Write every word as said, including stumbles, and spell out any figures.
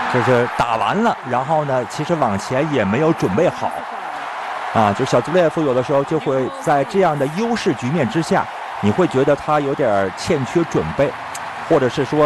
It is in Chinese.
就是打完了，然后呢，其实往前也没有准备好，啊，就小兹列夫有的时候就会在这样的优势局面之下，你会觉得他有点欠缺准备，或者是说